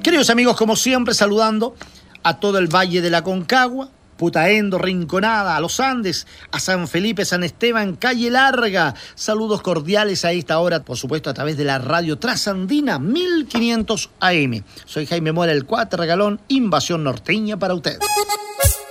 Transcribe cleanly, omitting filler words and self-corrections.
Queridos amigos, como siempre, saludando a todo el Valle de la Concagua, Putaendo, Rinconada, a los Andes, a San Felipe, San Esteban, Calle Larga. Saludos cordiales a esta hora, por supuesto, a través de la radio Trasandina 1500 AM. Soy Jaime Mora, el Cuatragalón, Invasión Norteña para usted.